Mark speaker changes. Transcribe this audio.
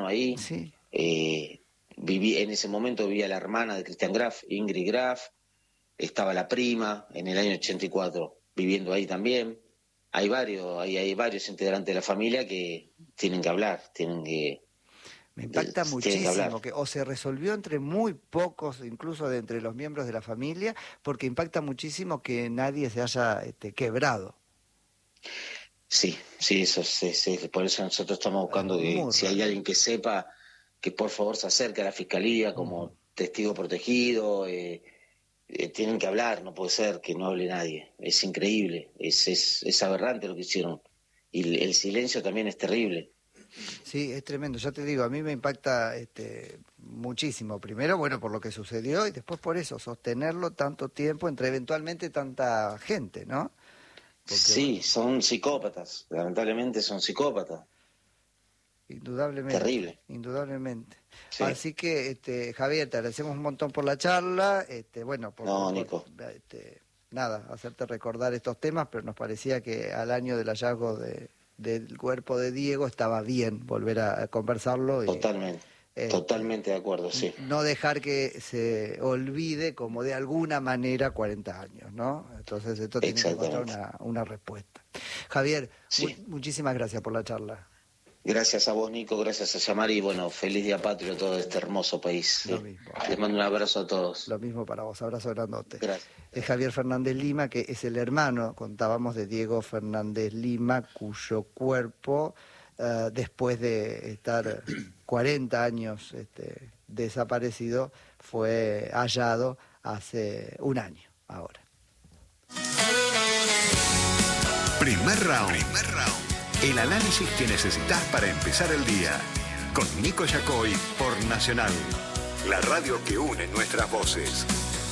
Speaker 1: hermano ahí.
Speaker 2: Sí.
Speaker 1: En ese momento vivía la hermana de Cristian Graf, Ingrid Graf, estaba la prima en el año 84 viviendo ahí también. Hay varios integrantes de la familia que tienen que hablar,
Speaker 2: Me impacta
Speaker 1: tienen que hablar.
Speaker 2: muchísimo que o se resolvió entre muy pocos, incluso de entre los miembros de la familia, porque impacta muchísimo que nadie se haya quebrado.
Speaker 1: Sí, eso por eso nosotros estamos buscando que si hay alguien que sepa, que por favor se acerque a la fiscalía como testigo protegido. Tienen que hablar, no puede ser que no hable nadie. Es increíble, es aberrante lo que hicieron. Y el silencio también es terrible.
Speaker 2: Sí, es tremendo. Ya te digo, a mí me impacta muchísimo. Primero, bueno, por lo que sucedió y después por eso, sostenerlo tanto tiempo entre eventualmente tanta gente, ¿no? Porque,
Speaker 1: sí, son psicópatas, lamentablemente son psicópatas.
Speaker 2: Indudablemente.
Speaker 1: Terrible.
Speaker 2: Indudablemente.
Speaker 1: Sí.
Speaker 2: Así que, Javier, te agradecemos un montón por la charla.
Speaker 1: Nico.
Speaker 2: Nada, hacerte recordar estos temas, pero nos parecía que al año del hallazgo del cuerpo de Diego estaba bien volver a conversarlo.
Speaker 1: Totalmente de acuerdo, sí.
Speaker 2: No dejar que se olvide como de alguna manera 40 años, ¿no? Entonces esto tiene que encontrar una respuesta. Javier, sí. Muchísimas gracias por la charla.
Speaker 1: Gracias a vos, Nico, gracias a Yamar y bueno, feliz día patrio a todo este hermoso país.
Speaker 2: Lo mismo.
Speaker 1: Les mando un abrazo a todos.
Speaker 2: Lo mismo para vos, abrazo grandote.
Speaker 1: Gracias.
Speaker 2: Es Javier Fernández Lima, que es el hermano, contábamos, de Diego Fernández Lima, cuyo cuerpo, después de estar 40 años desaparecido, fue hallado hace un año ahora.
Speaker 3: Primer round. El análisis que necesitas para empezar el día. Con Nico Yacoy por Nacional, la radio que une nuestras voces.